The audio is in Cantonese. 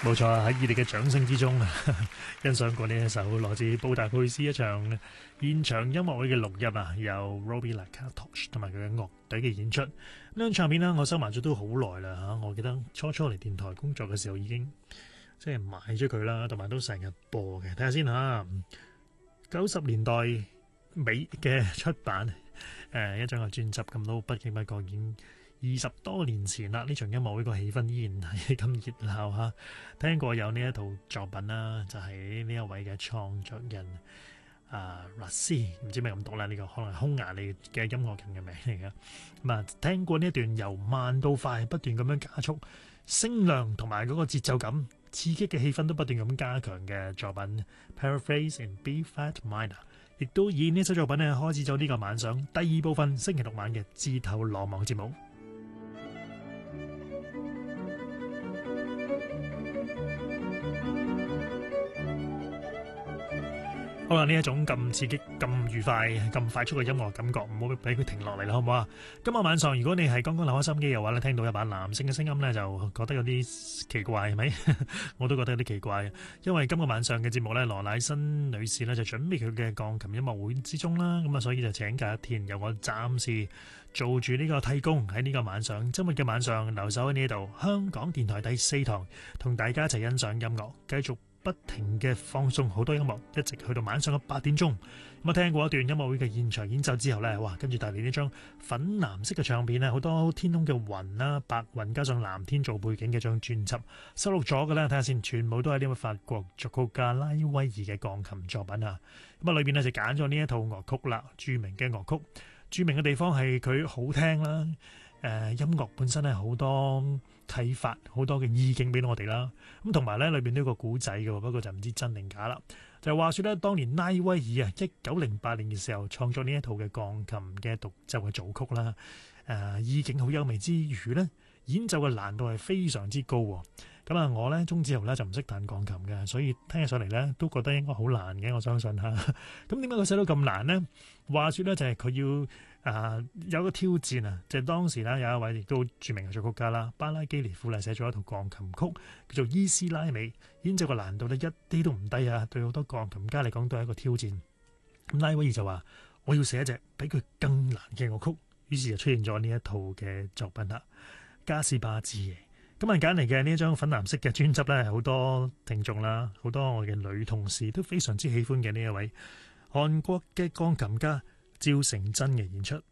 冇錯啊！喺熱烈嘅掌聲之中，欣賞過呢一首來自布達佩斯一場現場音樂會嘅錄音啊，由 Robbie Lakatos 同埋佢嘅樂隊嘅演出。呢張唱片呢，我收埋咗都好耐啦嚇。我記得初嚟電台工作嘅時候已經即係買咗佢啦，同埋都成日播嘅。睇下先嚇，90年代尾嘅出版一張嘅專輯，咁都不經不覺已經20多年前啦。呢場音樂會個氣氛依然係咁熱鬧嚇。聽過有呢一套作品啦，就係呢一位嘅創作人Rassi，唔知咩咁讀啦，呢個可能係匈牙利嘅音樂人嘅名嚟嘅。咁啊，聽過呢一段由慢到快不斷咁樣加速，聲量同埋嗰個節奏感刺激嘅氣氛都不斷咁加強嘅作品 Paraphrase in B Flat Minor， 亦都以呢首作品咧開始咗呢個晚上第二部分星期六晚嘅自投羅網節目。好啦，呢一種咁刺激、咁愉快、咁快速嘅音樂感覺，唔好俾佢停落嚟啦，好唔好啊？今日晚上如果你係剛剛留開心機嘅話咧，聽到一把男性嘅聲音咧，就覺得有啲奇怪，係咪？我都覺得有啲奇怪，因為今個晚上嘅節目咧，羅乃新女士咧就準備佢嘅鋼琴音樂會之中啦，咁啊，所以就請假一天，由我暫時做住呢個替工喺呢個晚上，周末嘅晚上留守喺呢度，香港電台第4堂，同大家一齊欣賞音樂，繼續不停嘅放送好多音樂，一直去到晚上嘅8點鐘。咁我聽過一段音樂會嘅現場演奏之後呢，哇！跟住帶嚟呢張粉藍色嘅唱片呢，好多天空嘅雲啦、白雲加上藍天做背景嘅張專輯，收錄咗嘅呢，睇下先，全部都係呢位法國作曲家拉威爾嘅鋼琴作品啊。咁啊，裏邊呢就揀咗呢一套樂曲啦，著名嘅樂曲，著名嘅地方係佢好聽啦。音樂本身係好多啟發，好多嘅意境俾到我哋啦。咁同埋咧，裏邊都有個古仔嘅，不過就唔知真定假啦。就話說咧，當年拉威爾啊，1908年嘅時候創作呢一套嘅鋼琴嘅獨奏嘅組曲啦。意境好優美之餘呢，演奏嘅難度係非常之高。咁啊，我呢，中之後呢就唔識彈鋼琴嘅，所以聽起上嚟呢都覺得應該好難嘅，我相信嚇。咁點解佢寫到咁難呢？話說呢，就係佢要有個挑戰啊，就係當時呢有一位亦都著名嘅作曲家啦，巴拉基尼夫嚟寫咗一套鋼琴曲，叫做伊斯拉美，演奏嘅難度呢一啲都唔低啊，對好多鋼琴家嚟講都係一個挑戰。咁拉威爾就話：我要寫一隻比佢更難嘅樂曲，於是就出現咗呢一套嘅作品啦，加斯巴之夜。今日揀嚟嘅呢一張粉藍色嘅專輯呢，好多聽眾啦，好多我嘅女同事都非常之喜歡嘅呢一位韓國嘅鋼琴家趙成真嘅演出。